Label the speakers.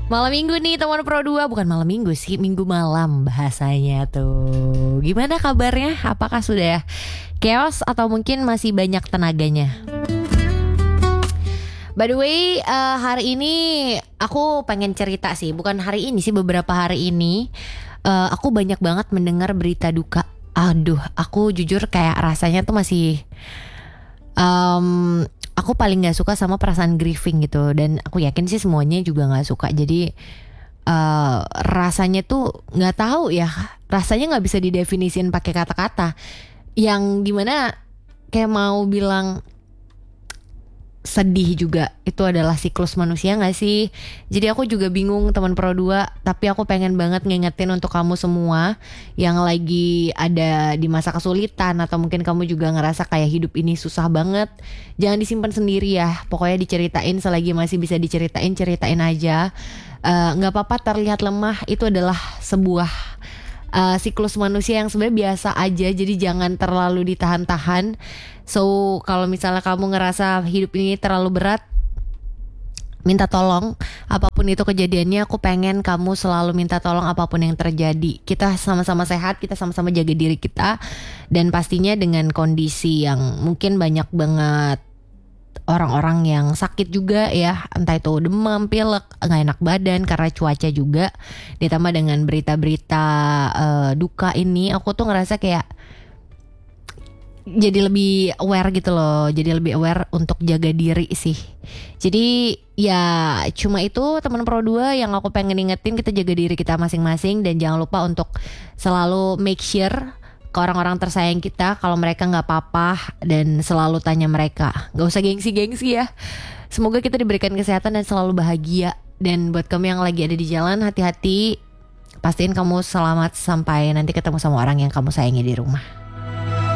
Speaker 1: Malam minggu nih teman Pro 2. Bukan malam minggu sih, minggu malam bahasanya tuh. Gimana kabarnya? Apakah sudah chaos atau mungkin masih banyak tenaganya? By the way, hari ini aku pengen cerita sih. Bukan hari ini sih, beberapa hari ini aku banyak banget mendengar berita duka. Aduh, aku jujur kayak rasanya tuh masih aku paling nggak suka sama perasaan grieving gitu, dan aku yakin sih semuanya juga nggak suka. Jadi rasanya tuh nggak tahu ya, rasanya nggak bisa didefinisin pakai kata-kata. Yang dimana kayak mau bilang sedih juga itu adalah siklus manusia gak sih? Jadi aku juga bingung teman Pro 2. Tapi aku pengen banget ngingetin untuk kamu semua yang lagi ada di masa kesulitan, atau mungkin kamu juga ngerasa kayak hidup ini susah banget. Jangan disimpan sendiri ya. Pokoknya diceritain selagi masih bisa diceritain, ceritain aja. Gak apa-apa terlihat lemah, itu adalah sebuah siklus manusia yang sebenarnya biasa aja. Jadi jangan terlalu ditahan-tahan. So kalau misalnya kamu ngerasa hidup ini terlalu berat, minta tolong. Apapun itu kejadiannya, aku pengen kamu selalu minta tolong apapun yang terjadi. Kita sama-sama sehat, kita sama-sama jaga diri kita. Dan pastinya dengan kondisi yang mungkin banyak banget orang-orang yang sakit juga ya, entah itu demam, pilek, gak enak badan karena cuaca juga. Ditambah dengan berita-berita duka ini, aku tuh ngerasa kayak jadi lebih aware gitu loh. Jadi lebih aware untuk jaga diri sih. Jadi ya cuma itu teman Pro 2 yang aku pengen ingetin. Kita jaga diri kita masing-masing. Dan jangan lupa untuk selalu make sure ke orang-orang tersayang kita kalau mereka gak apa-apa. Dan selalu tanya mereka, gak usah gengsi-gengsi ya. Semoga kita diberikan kesehatan dan selalu bahagia. Dan buat kamu yang lagi ada di jalan, hati-hati. Pastiin kamu selamat sampai nanti ketemu sama orang yang kamu sayangi di rumah.